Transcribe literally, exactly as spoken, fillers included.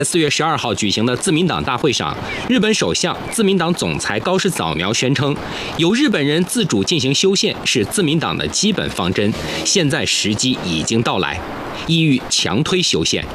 四月十二号举行的自民党大会上，日本首相、自民党总裁高市早苗宣称，由日本人自主进行修宪是自民党的基本方针，现在时机已经到来，意欲强推修宪。